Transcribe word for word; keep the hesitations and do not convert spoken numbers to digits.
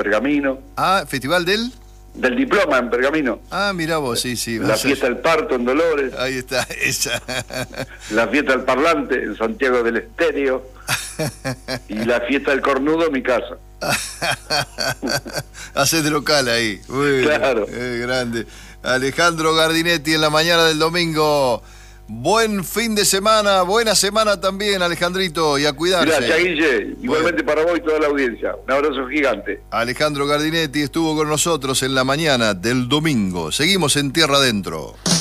Pergamino. Ah, Festival del... Del diploma en Pergamino. Ah, mirá vos, sí, sí. La ser... fiesta del parto en Dolores. Ahí está, esa. La fiesta del parlante en Santiago del Estero. Y la fiesta del cornudo en mi casa. Hacés de local ahí. Muy claro. Eh, grande. Alejandro Gardinetti en la mañana del domingo. Buen fin de semana, buena semana también, Alejandrito, y a cuidarse. Gracias, Guille. Igualmente bueno. Para vos y toda la audiencia. Un abrazo gigante. Alejandro Gardinetti estuvo con nosotros en la mañana del domingo. Seguimos en Tierra Adentro.